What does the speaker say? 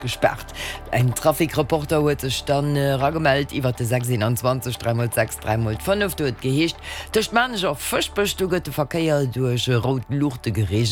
gesperrt. Ein Trafikreporter huet sech dann ragemeldt iwwer de 26 3x6 3x5 huet geheescht. Dcht Manager Fischbecht du gëtt Verkeier duerch roten Luchte geregelt.